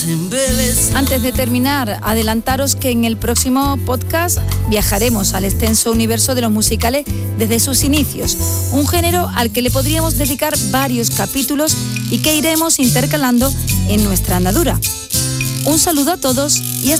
Antes de terminar, adelantaros que en el próximo podcast viajaremos al extenso universo de los musicales desde sus inicios, un género al que le podríamos dedicar varios capítulos y que iremos intercalando en nuestra andadura. Un saludo a todos y hasta